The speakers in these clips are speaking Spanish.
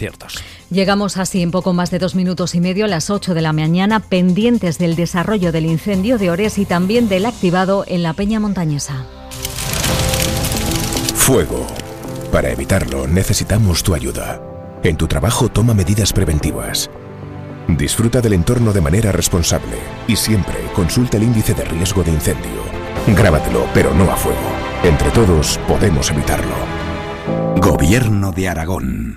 ciertos. Llegamos así en poco más de 2 minutos y medio a las 8 de la mañana, pendientes del desarrollo del incendio de Ores y también del activado en la Peña Montañesa. Fuego. Para evitarlo necesitamos tu ayuda. En tu trabajo toma medidas preventivas. Disfruta del entorno de manera responsable y siempre consulta el índice de riesgo de incendio. Grábatelo, pero no a fuego. Entre todos podemos evitarlo. Gobierno de Aragón.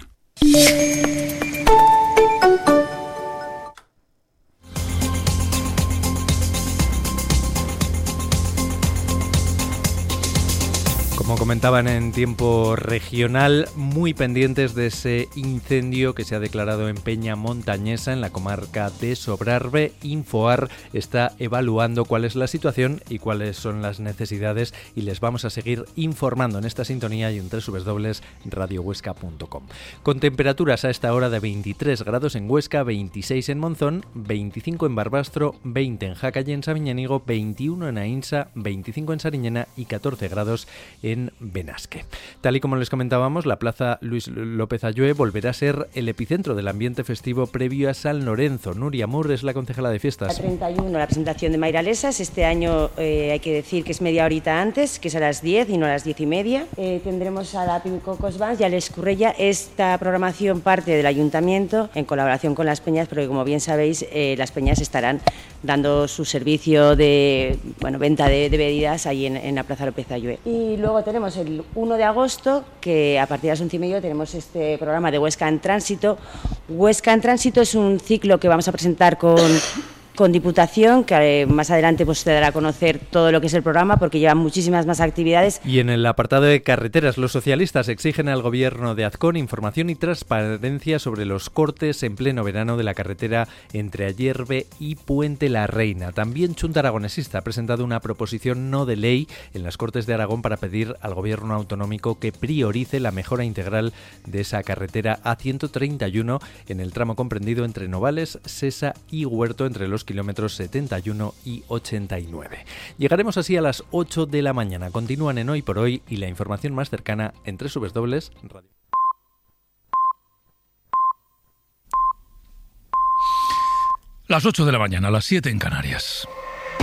Como comentaban en tiempo regional, muy pendientes de ese incendio que se ha declarado en Peña Montañesa, en la comarca de Sobrarbe. Infoar está evaluando cuál es la situación y cuáles son las necesidades, y les vamos a seguir informando en esta sintonía y en www.radiohuesca.com. Con temperaturas a esta hora de 23 grados en Huesca, 26 en Monzón, 25 en Barbastro, 20 en Jaca y en Sabiñánigo, 21 en Aínsa, 25 en Sariñena y 14 grados en Benasque. Tal y como les comentábamos, la Plaza Luis López Ayue volverá a ser el epicentro del ambiente festivo previo a San Lorenzo. Nuria Mur es la concejala de fiestas. A 31 la presentación de Mairalesas. Este año hay que decir que es media horita antes, que es a las 10 y no a las 10:30. Tendremos a la Pimicocos Bands y a la Escurrella. Esta programación parte del Ayuntamiento en colaboración con las peñas, porque como bien sabéis, las peñas estarán dando su servicio de venta de bebidas ahí en la Plaza López Ayue. Y luego tenemos el 1 de agosto, que a partir de las 11:30 tenemos este programa de Huesca en Tránsito. Huesca en Tránsito es un ciclo que vamos a presentar con Diputación, que más adelante pues te dará a conocer todo lo que es el programa, porque lleva muchísimas más actividades. Y en el apartado de carreteras, los socialistas exigen al gobierno de Azcón información y transparencia sobre los cortes en pleno verano de la carretera entre Ayerbe y Puente la Reina. También Chunta Aragonesista ha presentado una proposición no de ley en las Cortes de Aragón para pedir al gobierno autonómico que priorice la mejora integral de esa carretera A131 en el tramo comprendido entre Novales, Sesa y Huerto, entre los kilómetros 71 y 89. Llegaremos así a las 8 de la mañana. Continúan en Hoy por Hoy y la información más cercana en www.radio. Las 8 de la mañana, las 7 en Canarias.